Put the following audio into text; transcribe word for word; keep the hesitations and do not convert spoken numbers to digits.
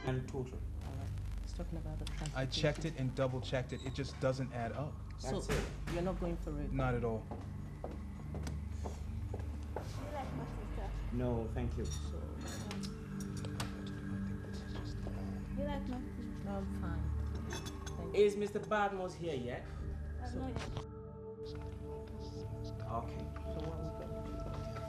And total. He's talking about the transportation. I checked it and double checked it. It just doesn't add up. So That's it. you're not going for it? Not at all. No, thank you. So, You like no? no, I'm fine. Thank you. Is Mister Badmos here yet? Uh, no, yeah. Okay.